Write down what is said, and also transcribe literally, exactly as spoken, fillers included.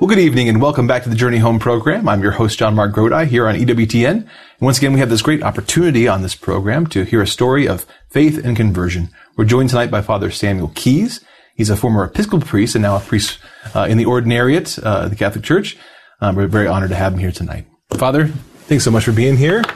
Well, good evening and welcome back to the Journey Home program. I'm your host, John Mark Grodi, here on E W T N. And once again, we have this great opportunity on this program to hear a story of faith and conversion. We're joined tonight by Father Samuel Keyes. He's a former Episcopal priest and now a priest uh, in the Ordinariate, uh, the Catholic Church. Um, we're very honored to have him here tonight. Father, thanks so much for being here.